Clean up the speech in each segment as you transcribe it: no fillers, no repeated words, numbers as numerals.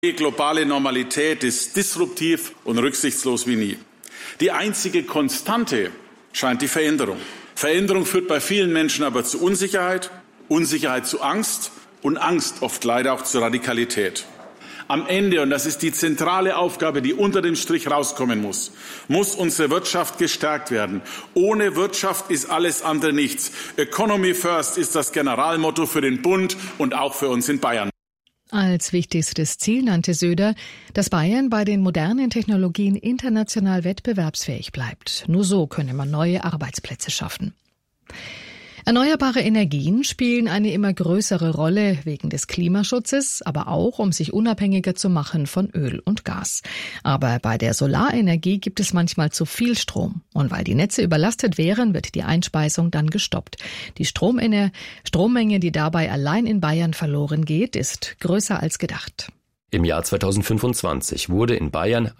Die globale Normalität ist disruptiv und rücksichtslos wie nie. Die einzige Konstante scheint die Veränderung. Veränderung führt bei vielen Menschen aber zu Unsicherheit, Unsicherheit zu Angst und Angst oft leider auch zu Radikalität. Am Ende, und das ist die zentrale Aufgabe, die unter dem Strich rauskommen muss unsere Wirtschaft gestärkt werden. Ohne Wirtschaft ist alles andere nichts. Economy first ist das Generalmotto für den Bund und auch für uns in Bayern. Als wichtigstes Ziel nannte Söder, dass Bayern bei den modernen Technologien international wettbewerbsfähig bleibt. Nur so könne man neue Arbeitsplätze schaffen. Erneuerbare Energien spielen eine immer größere Rolle wegen des Klimaschutzes, aber auch, um sich unabhängiger zu machen von Öl und Gas. Aber bei der Solarenergie gibt es manchmal zu viel Strom. Und weil die Netze überlastet wären, wird die Einspeisung dann gestoppt. Die Strommenge, die dabei allein in Bayern verloren geht, ist größer als gedacht. Im Jahr 2025 wurde in Bayern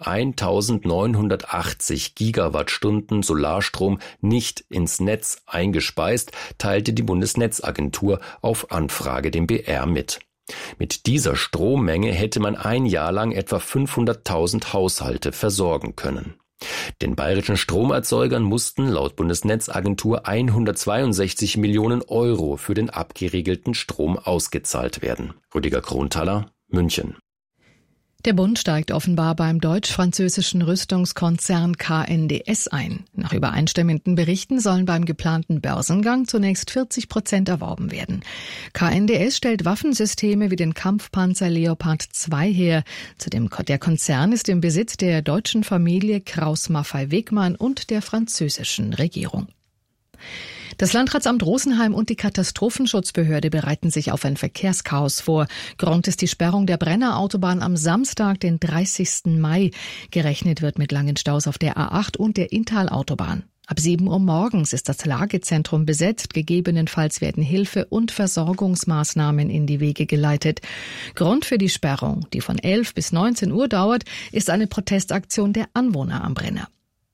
1980 Gigawattstunden Solarstrom nicht ins Netz eingespeist, teilte die Bundesnetzagentur auf Anfrage dem BR mit. Mit dieser Strommenge hätte man ein Jahr lang etwa 500.000 Haushalte versorgen können. Den bayerischen Stromerzeugern mussten laut Bundesnetzagentur 162 Millionen Euro für den abgeriegelten Strom ausgezahlt werden. Rüdiger Kronthaler, München. Der Bund steigt offenbar beim deutsch-französischen Rüstungskonzern KNDS ein. Nach übereinstimmenden Berichten sollen beim geplanten Börsengang zunächst 40% erworben werden. KNDS stellt Waffensysteme wie den Kampfpanzer Leopard 2 her. Der Konzern ist im Besitz der deutschen Familie Krauss-Maffei-Wegmann und der französischen Regierung. Das Landratsamt Rosenheim und die Katastrophenschutzbehörde bereiten sich auf ein Verkehrschaos vor. Grund ist die Sperrung der Brennerautobahn am Samstag, den 30. Mai. Gerechnet wird mit langen Staus auf der A8 und der Inntal-Autobahn. Ab 7 Uhr morgens ist das Lagezentrum besetzt. Gegebenenfalls werden Hilfe- und Versorgungsmaßnahmen in die Wege geleitet. Grund für die Sperrung, die von 11 bis 19 Uhr dauert, ist eine Protestaktion der Anwohner am Brenner.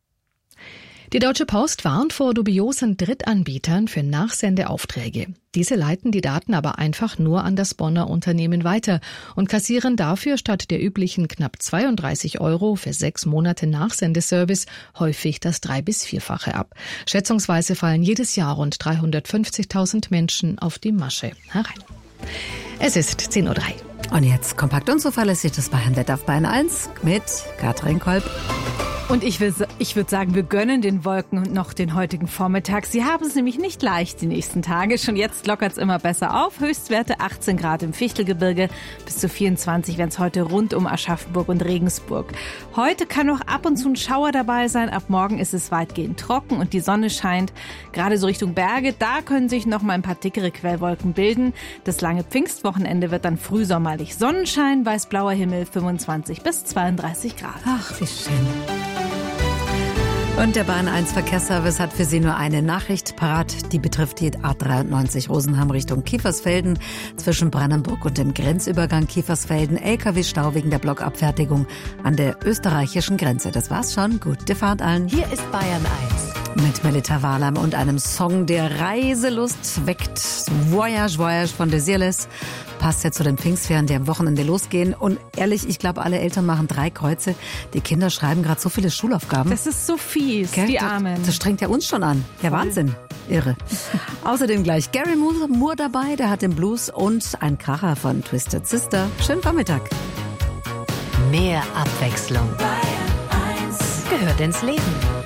Die Deutsche Post warnt vor dubiosen Drittanbietern für Nachsendeaufträge. Diese leiten die Daten aber einfach nur an das Bonner Unternehmen weiter und kassieren dafür statt der üblichen knapp 32 Euro für 6 Monate Nachsendeservice häufig das 3- bis 4-fache ab. Schätzungsweise fallen jedes Jahr rund 350.000 Menschen auf die Masche herein. Es ist 10.03 Uhr. Und jetzt kompakt und zuverlässig das Bayernwetter auf Bayern 1 mit Katrin Kolb. Und ich würde sagen, wir gönnen den Wolken noch den heutigen Vormittag. Sie haben es nämlich nicht leicht die nächsten Tage. Schon jetzt lockert es immer besser auf. Höchstwerte 18 Grad im Fichtelgebirge, bis zu 24 werden es heute rund um Aschaffenburg und Regensburg. Heute kann noch ab und zu ein Schauer dabei sein. Ab morgen ist es weitgehend trocken und die Sonne scheint. Gerade so Richtung Berge, da können sich noch mal ein paar dickere Quellwolken bilden. Das lange Pfingstwochenende wird dann frühsommerlich. Sonnenschein, weiß-blauer Himmel, 25 bis 32 Grad. Ach, wie schön. Und der Bahn 1 Verkehrsservice hat für Sie nur eine Nachricht parat. Die betrifft die A93 Rosenheim Richtung Kiefersfelden. Zwischen Brandenburg und dem Grenzübergang Kiefersfelden LKW-Stau wegen der Blockabfertigung an der österreichischen Grenze. Das war's schon. Gute Fahrt allen. Hier ist Bayern 1. Mit Melita Walam und einem Song, der Reiselust weckt. Voyage, Voyage von Desirles. Passt ja zu den Pfingstferien, die am Wochenende losgehen. Und ehrlich, ich glaube, alle Eltern machen 3 Kreuze. Die Kinder schreiben gerade so viele Schulaufgaben. Das ist so fies, Gell? die Armen. Das strengt ja uns schon an. Ja, Wahnsinn. Irre. Außerdem gleich Gary Moore dabei, der hat den Blues und ein Kracher von Twisted Sister. Schönen Vormittag. Mehr Abwechslung. Bayern 1 gehört ins Leben.